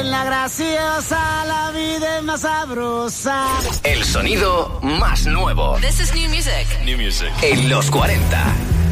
en la graciosa, la vida es más sabrosa. El sonido más nuevo. This is new music. En los 40.